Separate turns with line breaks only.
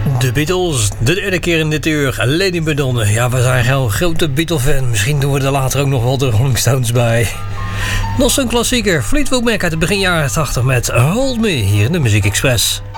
De Beatles, de derde keer in dit uur. Lady Madonna. Ja, we zijn een grote Beatle-fan. Misschien doen we er later ook nog wel de Rolling Stones bij. Nog zo'n klassieker. Fleetwood Mac uit het begin jaren 80 met Hold Me hier in de Muziek Express.